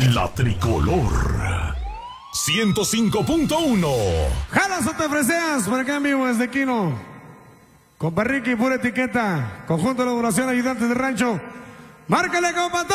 La tricolor 105.1. Jalas o te freseas, por acá en vivo desde Quino. Compa Ricky, pura etiqueta. Conjunto de elaboración, ayudantes de rancho. Márcale, compa.